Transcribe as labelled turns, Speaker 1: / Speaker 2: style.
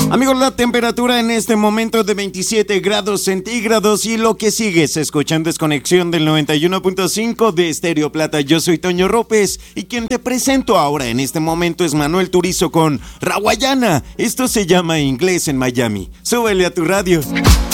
Speaker 1: Amigos, la temperatura en este momento es de 27 grados centígrados y lo que sigues escuchando es Conexión del 91.5 de Estéreo Plata. Yo soy Toño López y quien te presento ahora en este momento es Manuel Turizo con Rawayana. Esto se llama Inglés en Miami. Súbele a tu radio.